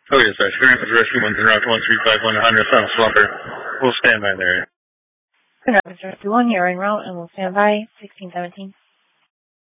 Oh, yes, sir. Experience is rescue 1 Honda South Slumber. We'll stand by there. Good Rapids Rescue 1, you're en route and we'll stand by 1617.